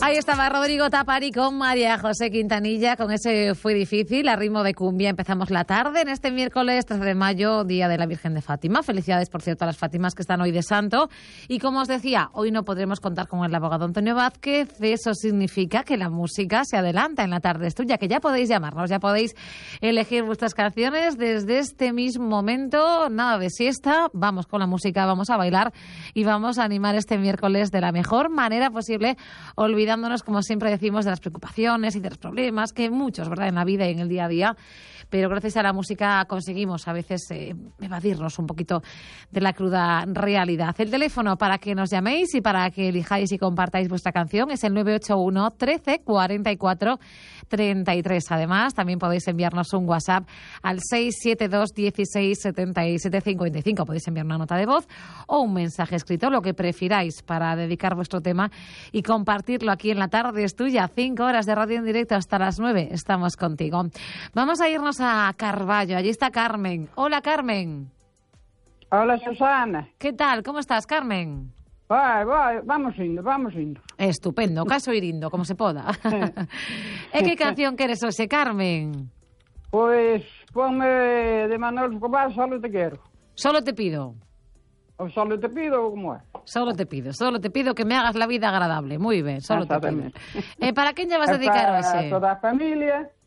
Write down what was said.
Ahí estaba Rodrigo Tapari con María José Quintanilla, con ese Fue Difícil, a ritmo de cumbia. Empezamos la tarde en este miércoles 13 de mayo, Día de la Virgen de Fátima. Felicidades, por cierto, a las Fátimas que están hoy de santo. Y como os decía, hoy no podremos contar con el abogado Antonio Vázquez. Eso significa que la música se adelanta en la tarde es tuya, que ya podéis llamarnos, ya podéis elegir vuestras canciones desde este mismo momento. Nada de siesta, vamos con la música, vamos a bailar y vamos a animar este miércoles de la mejor manera posible, olvidándonos, como siempre decimos, de las preocupaciones y de los problemas, que muchos, ¿verdad?, en la vida y en el día a día. Pero gracias a la música conseguimos a veces evadirnos un poquito de la cruda realidad. El teléfono para que nos llaméis y para que elijáis y compartáis vuestra canción es el 981 13 44 33. Además, también podéis enviarnos un WhatsApp al 672 16 77 55. Podéis enviar una nota de voz o un mensaje escrito, lo que prefiráis, para dedicar vuestro tema y compartirlo aquí en la tarde es tuya. 5 horas de radio en directo hasta las 9. Estamos contigo. Vamos a irnos a Carballo. Allí está Carmen. Hola, Carmen. Hola, Susana. ¿Qué tal? ¿Cómo estás, Carmen? Vamos indo. Estupendo, caso ir indo, como se poda. E que canción queres hoxe, Carmen? Pois ponme de Manolo Escobar, Solo te quero. Solo te pido. O Solo te pido, como é? Solo te pido que me hagas la vida agradable. Muy ben, solo te pido. Para quen lle vas a dedicar hoxe? Para toda a familia.